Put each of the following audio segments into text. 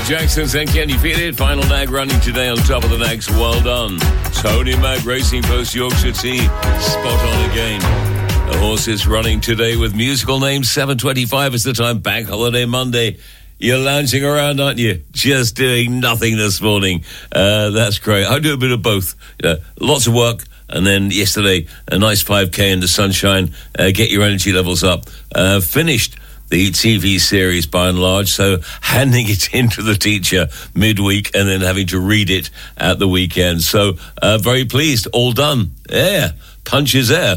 Jackson's and Can You Feel It? Final nag running today on top of the nags. Well done. Tony Mag Racing Post Yorkshire Tea. Spot on again. The horses running today with musical names. 7:25 is the time. Bank Holiday Monday. You're lounging around, aren't you? Just doing nothing this morning. That's great. I do a bit of both. Lots of work. And then yesterday, a nice 5K in the sunshine. Get your energy levels up. Finished the TV series by and large, so handing it in to the teacher midweek and then having to read it at the weekend. So very pleased. All done. Yeah. Punch is there.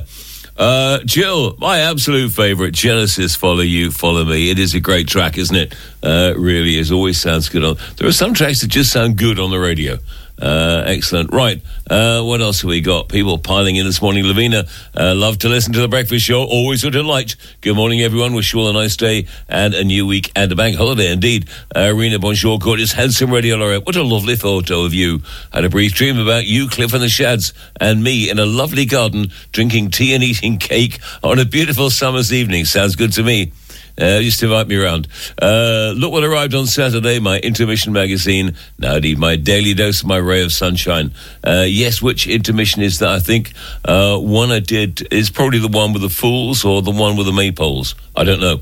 Jill, my absolute favourite, Genesis, Follow You, Follow Me. It is a great track, isn't it? Really is. Always sounds good. There are some tracks that just sound good on the radio. Excellent. Right. What else have we got? People piling in this morning. Lavina, love to listen to the breakfast show. Always a delight. Good morning, everyone. Wish you all a nice day and a new week and a bank holiday indeed. Rena, bonjour, gorgeous, handsome Radio Lorette. What a lovely photo of you. Had a brief dream about you, Cliff and the Shads, and me in a lovely garden drinking tea and eating cake on a beautiful summer's evening. Sounds good to me. Just invite me around. Look what arrived on Saturday, my intermission magazine. Now I need my daily dose of my ray of sunshine. Yes, which intermission is that? I think one I did is probably the one with the Fools or the one with the Maypoles. I don't know.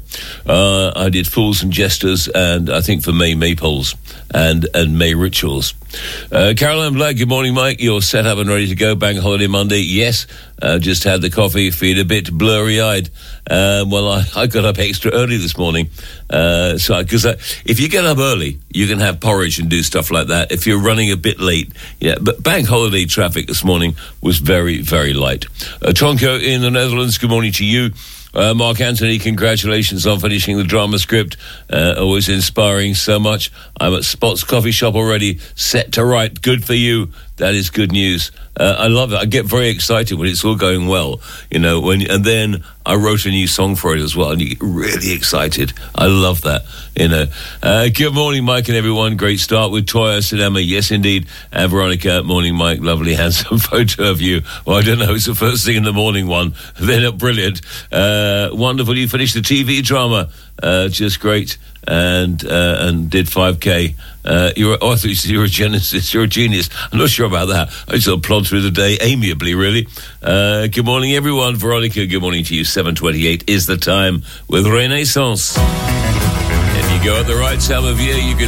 I did Fools and Jesters, and I think for May, Maypoles and May Rituals. Caroline Black, good morning, Mike. You're set up and ready to go. Bank Holiday Monday. Yes, just had the coffee, feel a bit blurry-eyed. Well, I got up extra early this morning. Because if you get up early, you can have porridge and do stuff like that. If you're running a bit late, yeah. But bank holiday traffic this morning was very, very light. Tonko in the Netherlands, good morning to you. Mark Anthony, congratulations on finishing the drama script. Always inspiring so much. I'm at Spot's Coffee Shop already, set to write. Good for you. That is good news. I love it. I get very excited when it's all going well, you know. And then I wrote a new song for it as well, and you get really excited. I love that, you know. Good morning, Mike and everyone. Great start with Toya Cinema. Yes, indeed. And Veronica, morning, Mike. Lovely, handsome photo of you. Well, I don't know. It's the first thing in the morning one. They're not brilliant. Wonderful. You finished the TV drama. Just great. And did 5K. I thought you said you're a Genesis. You're a genius. I'm not sure about that. I just plod through the day amiably, really. Good morning, everyone. Veronica, good morning to you. 7:28 is the time with Renaissance. If you go at the right time of year, you can